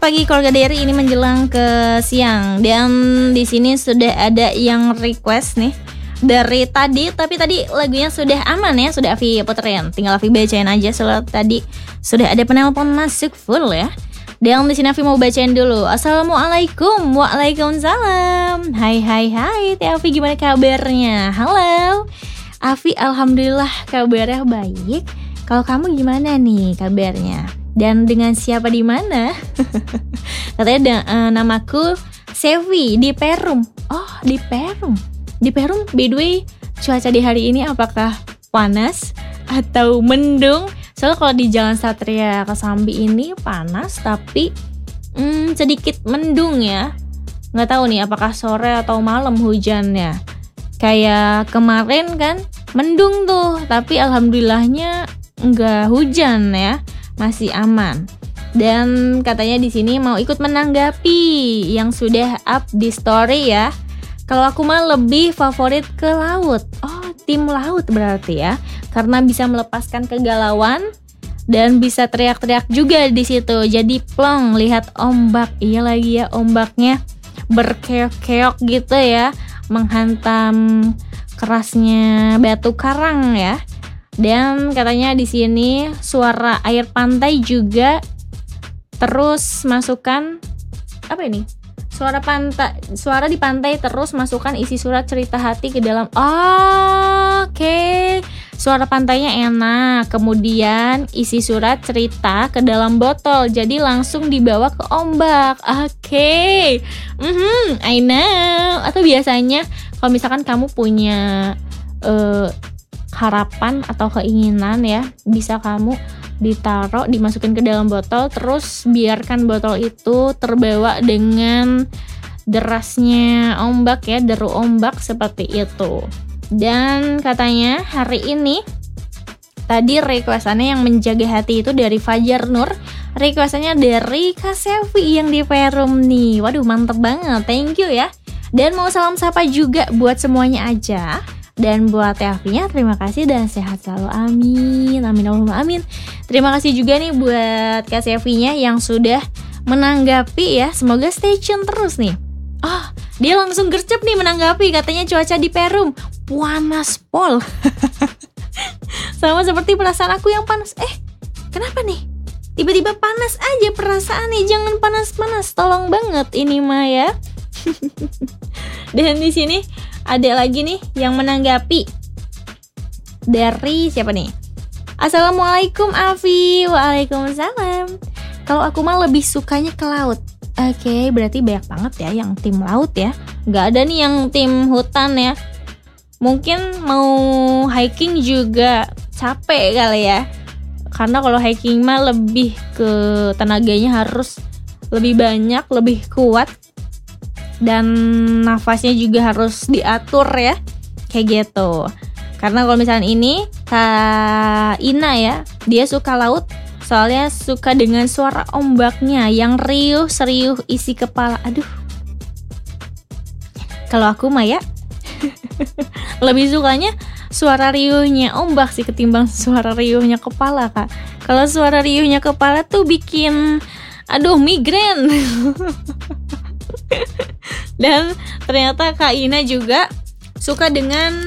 Pagi keluarga Derry ini menjelang ke siang. Dan di sini sudah ada yang request nih dari tadi, tapi tadi lagunya sudah aman ya, sudah Afi puterin. Tinggal Afi bacain aja soal tadi sudah ada penelpon masuk full ya. Dan di sini Afi mau bacain dulu. Assalamualaikum. Waalaikumsalam. Hai Teh Afi, gimana kabarnya? Halo Afi, alhamdulillah kabarnya baik. Kalau kamu gimana nih kabarnya? Dan dengan siapa di mana? Katanya namaku Sevi di Perum. Oh, di Perum. Di Perum, by the way, cuaca di hari ini apakah panas atau mendung? Soalnya kalau di Jalan Satria Kesambi ini panas, tapi sedikit mendung ya. Nggak tahu nih apakah sore atau malam hujannya. Kayak kemarin kan mendung tuh, tapi alhamdulillahnya nggak hujan ya. Masih aman. Dan katanya di sini mau ikut menanggapi yang sudah up di story ya. Kalau aku mah lebih favorit ke laut. Oh, tim laut berarti ya. Karena bisa melepaskan kegalauan dan bisa teriak-teriak juga di situ. Jadi plong lihat ombak. Iya lagi ya, ombaknya berkeok-keok gitu ya, menghantam kerasnya batu karang ya. Dan katanya di sini suara air pantai juga, terus masukkan apa ini? Suara di pantai, terus masukkan isi surat cerita hati ke dalam. Oke. Suara pantainya enak. Kemudian isi surat cerita ke dalam botol. Jadi langsung dibawa ke ombak. Oke. I know. Atau biasanya kalau misalkan kamu punya harapan atau keinginan ya, bisa kamu dimasukin ke dalam botol, terus biarkan botol itu terbawa dengan derasnya ombak ya, deru ombak seperti itu. Dan katanya hari ini tadi requestannya yang menjaga hati itu dari Fajar Nur, requestannya dari Kak Sevi yang di Perum nih. Waduh, mantep banget, thank you ya. Dan mau salam sapa juga buat semuanya aja. Dan buat Teh Afinya, terima kasih dan sehat selalu, amin, amin Allahumma amin. Terima kasih juga nih buat Kak Sevinya yang sudah menanggapi ya. Semoga stay tune terus nih. Oh, dia langsung gercep nih menanggapi. Katanya cuaca di Perum panas pol. Sama seperti perasaan aku yang panas. Kenapa nih? Tiba-tiba panas aja perasaan nih. Jangan panas-panas, tolong banget ini mah ya. Dan di sini ada lagi nih yang menanggapi dari siapa nih? Assalamualaikum Afi. Waalaikumsalam. Kalau aku mah lebih sukanya ke laut. Oke, berarti banyak banget ya yang tim laut ya. Gak ada nih yang tim hutan ya. Mungkin mau hiking juga capek kali ya. Karena kalau hiking mah lebih ke tenaganya harus lebih banyak, lebih kuat. Dan nafasnya juga harus diatur ya, kayak gitu. Karena kalau misalnya ini Kak Ina ya, dia suka laut, soalnya suka dengan suara ombaknya yang riuh seriuh isi kepala. Aduh, kalau aku mah ya lebih sukanya suara riuhnya ombak sih ketimbang suara riuhnya kepala Kak. Kalau suara riuhnya kepala tuh bikin migrain. Dan ternyata Kak Ina juga suka dengan